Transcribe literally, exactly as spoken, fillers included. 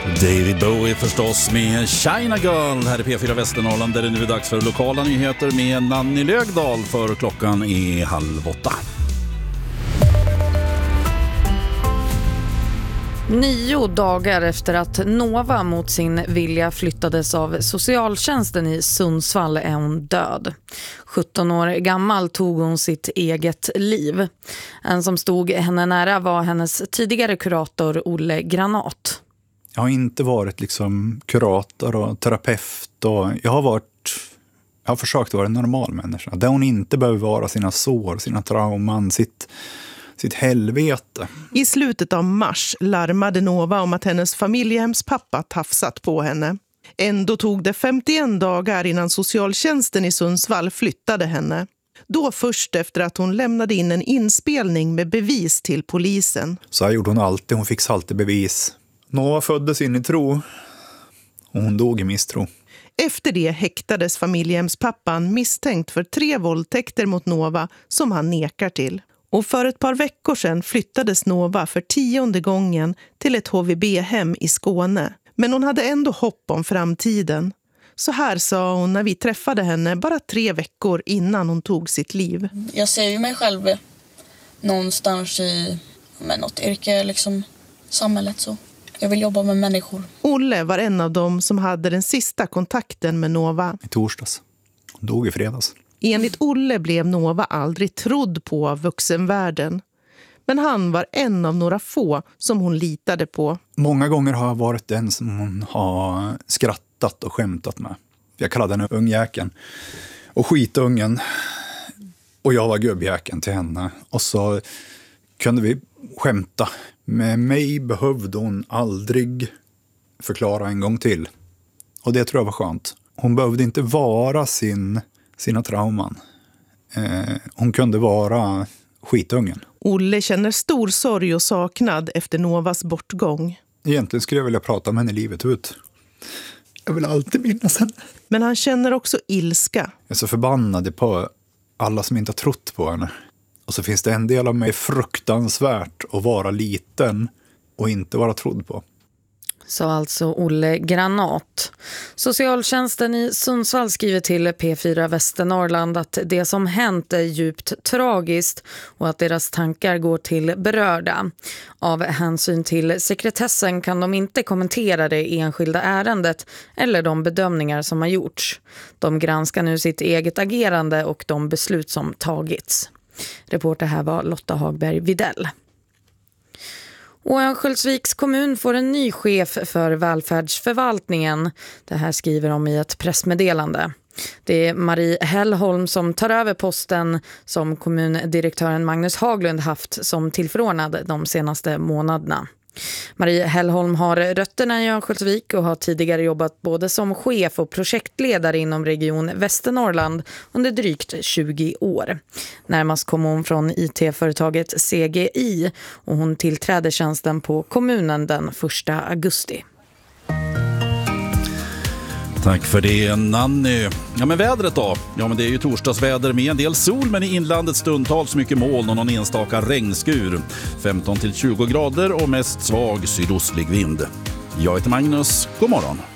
David Bowie förstås med China Girl här i P fyra Västernorrland, där det nu är dags för lokala nyheter med Nanny Lögdal, för klockan är halv åtta. Nio dagar efter att Nova mot sin vilja flyttades av socialtjänsten i Sundsvall är hon död. sjutton år gammal tog hon sitt eget liv. En som stod henne nära var hennes tidigare kurator Olle Granat. Jag har inte varit liksom kurator och terapeut, och jag har varit jag har försökt vara en normal människa där hon inte behöver vara sina sår, sina trauman, sitt sitt helvete. I slutet av mars larmade Nova om att hennes familjehemspappa tafsat på henne. Ändå tog det femtioen dagar innan socialtjänsten i Sundsvall flyttade henne. Då först efter att hon lämnade in en inspelning med bevis till polisen. Så här gjorde hon alltid, hon fick alltid bevis. Nova föddes in i tro och hon dog i misstro. Efter det häktades familjehemspappan misstänkt för tre våldtäkter mot Nova som han nekar till. Och för ett par veckor sedan flyttades Nova för tionde gången till ett H V B-hem i Skåne. Men hon hade ändå hopp om framtiden. Så här sa hon när vi träffade henne bara tre veckor innan hon tog sitt liv. Jag ser ju mig själv någonstans i med något yrke, liksom samhället så. Jag vill jobba med människor. Olle var en av dem som hade den sista kontakten med Nova. I torsdags. Hon dog i fredags. Enligt Olle blev Nova aldrig trodd på av vuxenvärlden. Men han var en av några få som hon litade på. Många gånger har jag varit den som hon har skrattat och skämtat med. Jag kallade henne ungjäken och skitungen. Och jag var gubbjäken till henne. Och så kunde vi skämta. Med mig behövde hon aldrig förklara en gång till. Och det tror jag var skönt. Hon behövde inte vara sin... sina trauman. Eh, hon kunde vara skitungen. Olle känner stor sorg och saknad efter Novas bortgång. Egentligen skulle jag vilja prata med henne livet ut. Jag vill alltid minnas henne. Men han känner också ilska. Jag är så förbannad på alla som inte har trott på henne. Och så finns det en del av mig fruktansvärt att vara liten och inte vara trodd på. Sa alltså Olle Granat. Socialtjänsten i Sundsvall skriver till P fyra Västernorrland att det som hänt är djupt tragiskt och att deras tankar går till berörda. Av hänsyn till sekretessen kan de inte kommentera det enskilda ärendet eller de bedömningar som har gjorts. De granskar nu sitt eget agerande och de beslut som tagits. Reporter här var Lotta Hagberg Videll. Och Örnsköldsviks kommun får en ny chef för välfärdsförvaltningen. Det här skriver de i ett pressmeddelande. Det är Marie Hellholm som tar över posten som kommundirektören Magnus Haglund haft som tillförordnad de senaste månaderna. Marie Hellholm har rötterna i Örnsköldsvik och har tidigare jobbat både som chef och projektledare inom region Västernorrland under drygt tjugo år. Närmast kom hon från I T-företaget C G I och hon tillträdde tjänsten på kommunen den första augusti. Tack för det, Nanny. Ja, men vädret då? Ja, men det är ju torsdagsväder med en del sol, men i inlandet stundtals mycket moln och någon enstaka regnskur. femton till tjugo grader och mest svag sydostlig vind. Jag heter Magnus. God morgon.